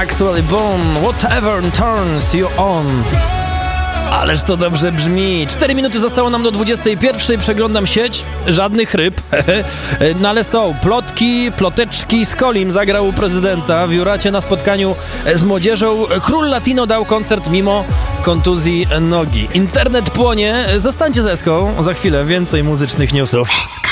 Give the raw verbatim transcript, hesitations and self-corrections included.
Actually Boom, Whatever Turns You On. Ależ to dobrze brzmi. Cztery minuty zostało nam do dwudziestej pierwszej. Przeglądam sieć. Żadnych ryb. No ale są plotki, ploteczki. Skolim zagrał u prezydenta w Juracie na spotkaniu z młodzieżą. Król Latino dał koncert mimo kontuzji nogi. Internet płonie. Zostańcie z Eską. Za chwilę więcej muzycznych newsów.